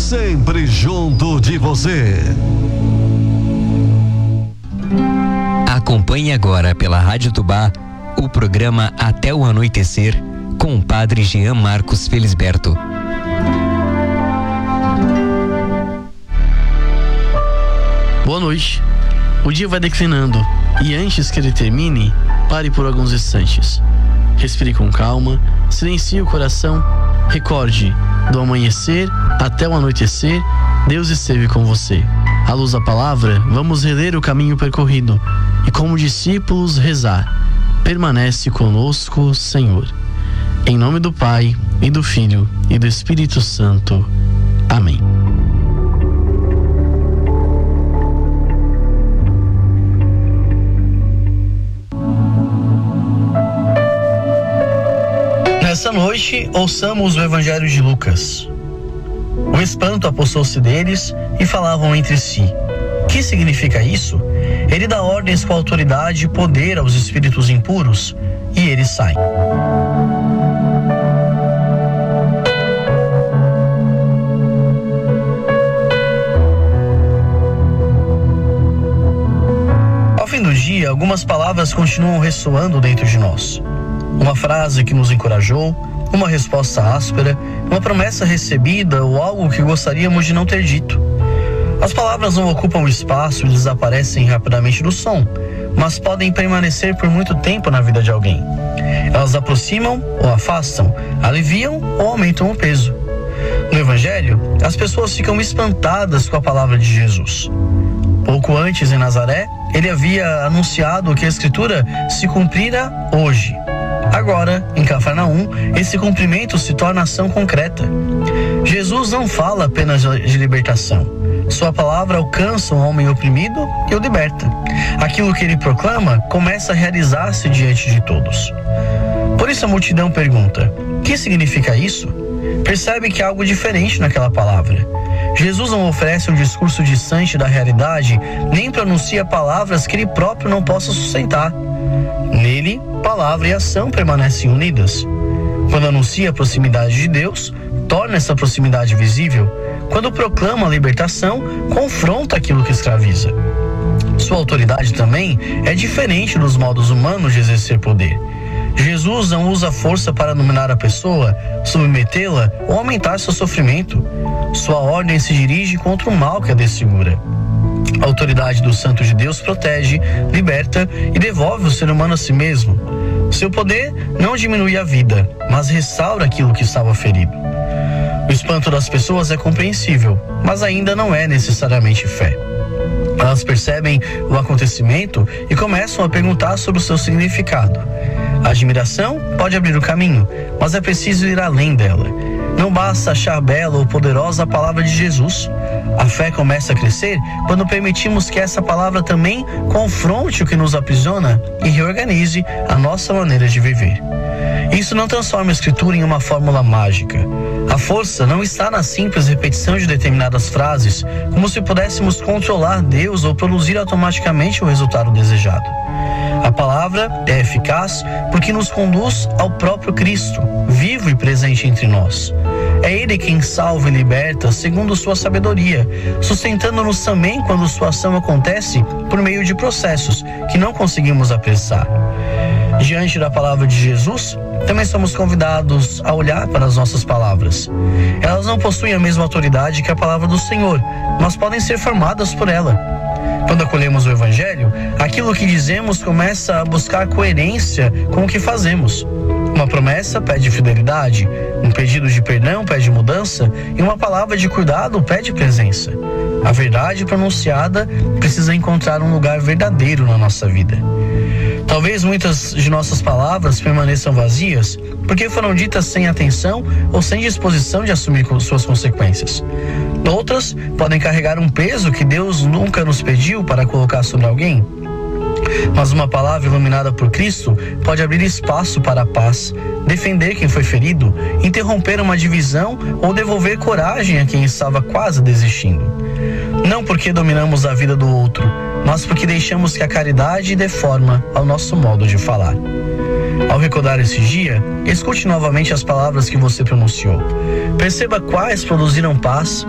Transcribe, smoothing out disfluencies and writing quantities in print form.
sempre junto de você. Acompanhe agora pela Rádio Tubá o programa Até o Anoitecer com o padre Jean Marcos Felisberto. Boa noite. O dia vai declinando e antes que ele termine, pare por alguns instantes. Respire com calma, silencie o coração, recorde, do amanhecer até o anoitecer, Deus esteve com você. À luz da palavra, vamos reler o caminho percorrido e, como discípulos, rezar. Permanece conosco, Senhor. Em nome do Pai, e do Filho, e do Espírito Santo. Amém. Nessa noite, ouçamos o Evangelho de Lucas. O espanto apossou-se deles e falavam entre si: que significa isso? Ele dá ordens com autoridade e poder aos espíritos impuros, e eles saem. Ao fim do dia, algumas palavras continuam ressoando dentro de nós. Uma frase que nos encorajou, uma resposta áspera, uma promessa recebida ou algo que gostaríamos de não ter dito. As palavras não ocupam espaço e desaparecem rapidamente do som, mas podem permanecer por muito tempo na vida de alguém. Elas aproximam ou afastam, aliviam ou aumentam o peso. No Evangelho, as pessoas ficam espantadas com a palavra de Jesus. Pouco antes, em Nazaré, ele havia anunciado que a Escritura se cumprira hoje. Agora, em Cafarnaum, esse cumprimento se torna ação concreta. Jesus não fala apenas de libertação. Sua palavra alcança um homem oprimido e o liberta. Aquilo que ele proclama começa a realizar-se diante de todos. Por isso a multidão pergunta: o que significa isso? Percebe que há algo diferente naquela palavra. Jesus não oferece um discurso distante da realidade, nem pronuncia palavras que ele próprio não possa sustentar. Nele, palavra e ação permanecem unidas. Quando anuncia a proximidade de Deus, torna essa proximidade visível. Quando proclama a libertação, confronta aquilo que escraviza. Sua autoridade também é diferente dos modos humanos de exercer poder. Jesus não usa força para dominar a pessoa, submetê-la ou aumentar seu sofrimento. Sua ordem se dirige contra o mal que a desfigura. A autoridade do Santo de Deus protege, liberta e devolve o ser humano a si mesmo. Seu poder não diminui a vida, mas restaura aquilo que estava ferido. O espanto das pessoas é compreensível, mas ainda não é necessariamente fé. Elas percebem o acontecimento e começam a perguntar sobre o seu significado. A admiração pode abrir o caminho, mas é preciso ir além dela. Não basta achar bela ou poderosa a palavra de Jesus. A fé começa a crescer quando permitimos que essa palavra também confronte o que nos aprisiona e reorganize a nossa maneira de viver. Isso não transforma a Escritura em uma fórmula mágica. A força não está na simples repetição de determinadas frases, como se pudéssemos controlar Deus ou produzir automaticamente o resultado desejado. A palavra é eficaz porque nos conduz ao próprio Cristo, vivo e presente entre nós. É Ele quem salva e liberta segundo sua sabedoria, sustentando-nos também quando sua ação acontece por meio de processos que não conseguimos apressar. Diante da palavra de Jesus, também somos convidados a olhar para as nossas palavras. Elas não possuem a mesma autoridade que a palavra do Senhor, mas podem ser formadas por ela. Quando acolhemos o Evangelho, aquilo que dizemos começa a buscar coerência com o que fazemos. Uma promessa pede fidelidade, um pedido de perdão pede mudança e uma palavra de cuidado pede presença. A verdade pronunciada precisa encontrar um lugar verdadeiro na nossa vida. Talvez muitas de nossas palavras permaneçam vazias porque foram ditas sem atenção ou sem disposição de assumir suas consequências. Outras podem carregar um peso que Deus nunca nos pediu para colocar sobre alguém. Mas uma palavra iluminada por Cristo pode abrir espaço para a paz, defender quem foi ferido, interromper uma divisão ou devolver coragem a quem estava quase desistindo. Não porque dominamos a vida do outro, mas porque deixamos que a caridade dê forma ao nosso modo de falar. Ao recordar esse dia, escute novamente as palavras que você pronunciou. Perceba quais produziram paz